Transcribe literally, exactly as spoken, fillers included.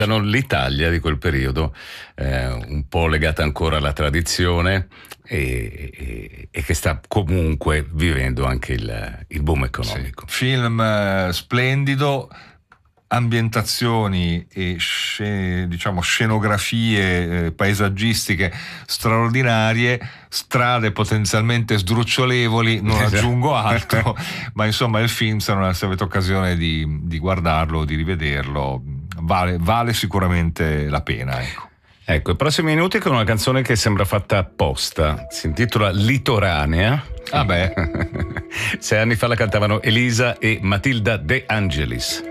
L'Italia di quel periodo, eh, un po' legata ancora alla tradizione e, e, e che sta comunque vivendo anche il, il boom economico. Sì. Film eh, splendido, ambientazioni e sce, diciamo scenografie eh, paesaggistiche straordinarie, strade potenzialmente sdrucciolevoli, non aggiungo altro, ma insomma il film, se non se avete occasione di, di guardarlo, di rivederlo, vale, vale sicuramente la pena, ecco. Ecco, i prossimi minuti con una canzone che sembra fatta apposta, si intitola Litoranea. Ah beh. Sei anni fa la cantavano Elisa e Matilda De Angelis.